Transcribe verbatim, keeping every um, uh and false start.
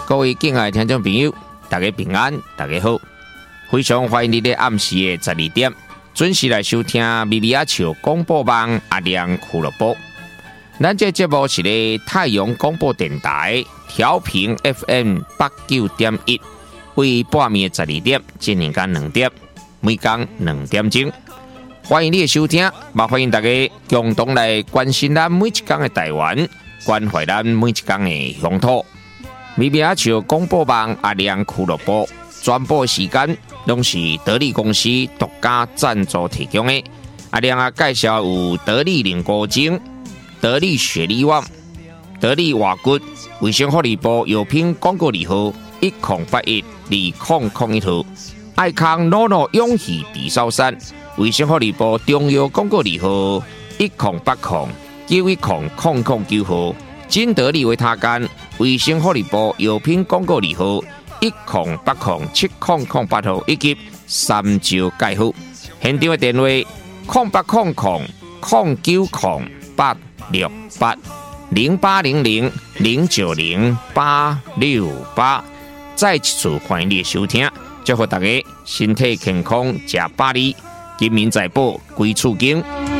各位敬爱的听众朋友，大家平安，大家好，非常欢迎你在暗时的十二点准时来收听咪咪阿笑广播网阿亮俱乐部。咱这节目是咧太阳广播电台调频 F M 八九点一，为半暝十二点进行到两点，每天两点钟。欢迎你的收听，也欢迎大家共同来关心咱每一天的台湾，关怀咱每一天的乡土。咪咪阿笑广播网阿亮俱乐部转播时间拢是得力公司独家赞助提供的。阿亮啊，介绍有得力零古精、得力雪力旺、得力瓦骨、卫生福利部药品广告二号一零八一二零零一号，爱康诺诺永续地烧山。卫生福利部中药广告二号一零八零九一零零零九号，金得利维他干卫生福利部药品广告二号一零八零七零零八号以及三招介护。现场的电话零八零零零九零八六八零八零零零九零八六八。再一次欢迎你的收听，祝福大家身体健康，吃百里。金民财宝归厝经。